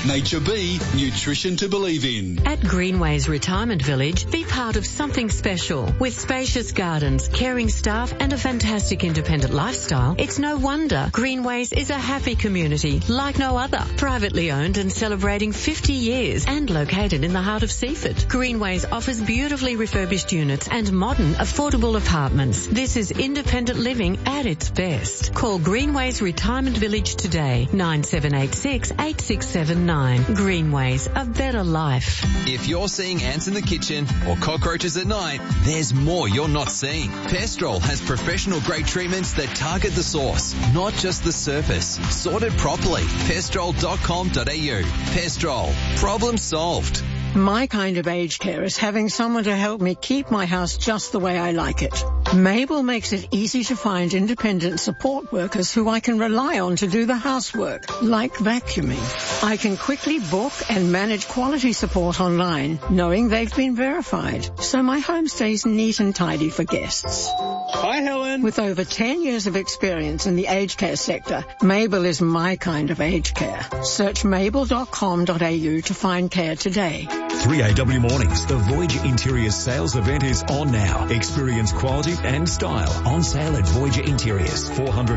Nature B, nutrition to believe in. At Greenways Retirement Village, be part of something special. With spacious gardens, caring staff and a fantastic independent lifestyle, it's no wonder Greenways is a happy community like no other. Privately owned and celebrating 50 years and located in the heart of Seaford. Greenways offers beautifully refurbished units and modern, affordable apartments. This is independent living at its best. Call Greenways Retirement Village today, 9786 8679. Greenways, a better life. If you're seeing ants in the kitchen or cockroaches at night, there's more you're not seeing. Pestrol has professional grade treatments that target the source, not just the surface. Sorted properly. Pestrol.com.au. Pestrol. Problem solved. My kind of aged care is having someone to help me keep my house just the way I like it. Mabel makes it easy to find independent support workers who I can rely on to do the housework, like vacuuming. I can quickly book and manage quality support online, knowing they've been verified, so my home stays neat and tidy for guests. Hi, Helen. With over 10 years of experience in the aged care sector, Mabel is my kind of aged care. Search mabel.com.au to find care today. 3AW Mornings, the Voyager Interiors sales event is on now. Experience quality and style. On sale at Voyager Interiors,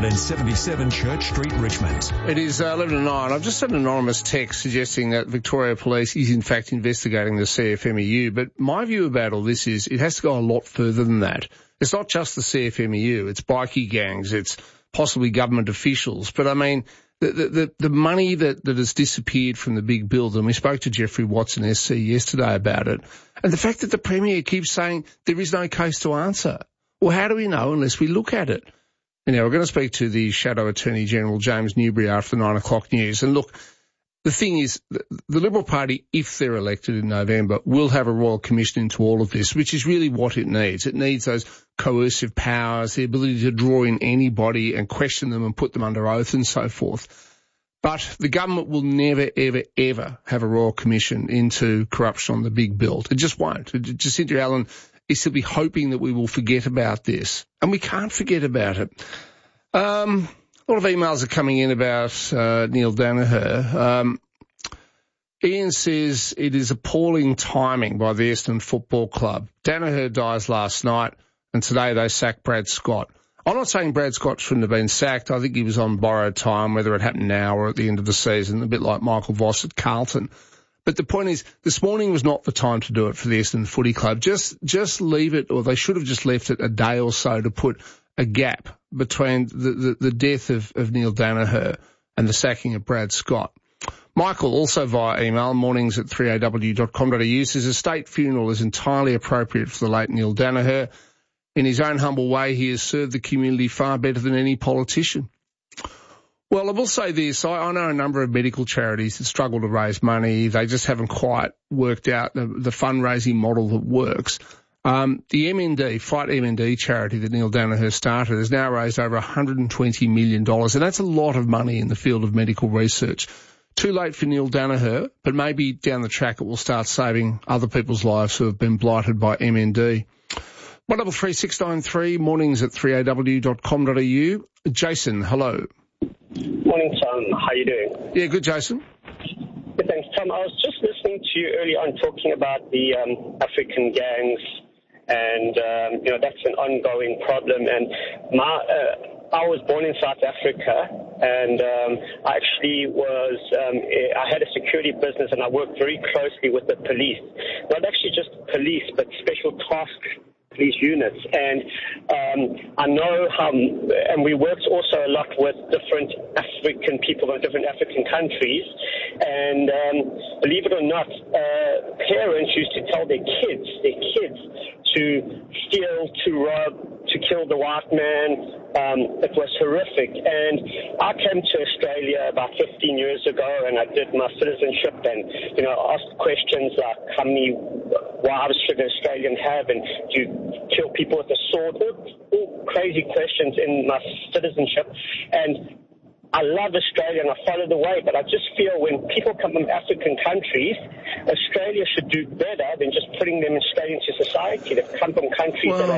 477 Church Street, Richmond. It is 11 to 9. I've just had an anonymous text suggesting that Victoria Police is in fact investigating the CFMEU, but my view about all this is it has to go a lot further than that. It's not just the CFMEU, it's bikie gangs, it's possibly government officials, but I mean, the money that has disappeared from the big build, and we spoke to Jeffrey Watson, SC, yesterday about it, and the fact that the Premier keeps saying there is no case to answer. Well, how do we know unless we look at it? Now, we're going to speak to the Shadow Attorney General, James Newbury, after the 9 o'clock news. And look, the thing is, the Liberal Party, if they're elected in November, will have a Royal Commission into all of this, which is really what it needs. It needs those coercive powers, the ability to draw in anybody and question them and put them under oath and so forth. But the government will never, ever, ever have a Royal Commission into corruption on the big build. It just won't. Jacinta Allen is simply hoping that we will forget about this. And we can't forget about it. A lot of emails are coming in about Neil Danaher. Ian says it is appalling timing by the Essendon Football Club. Danaher dies last night, and today they sack Brad Scott. I'm not saying Brad Scott shouldn't have been sacked. I think he was on borrowed time, whether it happened now or at the end of the season, a bit like Michael Voss at Carlton. But the point is, this morning was not the time to do it for the Essendon Footy Club. Just leave it, or they should have just left it a day or so to put a gap between the death of Neil Danaher and the sacking of Brad Scott. Michael, also via email, mornings@3aw.com.au, says a state funeral is entirely appropriate for the late Neil Danaher. In his own humble way, he has served the community far better than any politician. Well, I will say this. I know a number of medical charities that struggle to raise money. They just haven't quite worked out the fundraising model that works. The MND, Fight MND charity that Neil Danaher started has now raised over $120 million, and that's a lot of money in the field of medical research. Too late for Neil Danaher, but maybe down the track it will start saving other people's lives who have been blighted by MND. 133693, mornings@3aw.com.au. Jason, hello. Morning, Tom. How you doing? Yeah, good, Jason. Good, thanks, Tom. I was just listening to you earlier on talking about the African gangs, and that's an ongoing problem. And I was born in South Africa, and I actually I had a security business, and I worked very closely with the police. Not actually just police, but special task police units. And I know how, and we worked also a lot with different African people from different African countries. And believe it or not, parents used to tell their kids to steal, to rob, to kill the white man. It was horrific. And I came to Australia about 15 years ago, and I did my citizenship and, asked questions like how many wives should an Australian have, and do you kill people with a sword? All crazy questions in my citizenship. And I love Australia and I follow the way, but I just feel when people come from African countries, Australia should do better than just putting them straight into society. They come from countries that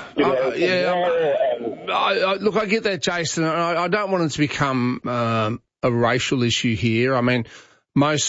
are, look, I get that, Jason. I don't want it to become a racial issue here. I mean, most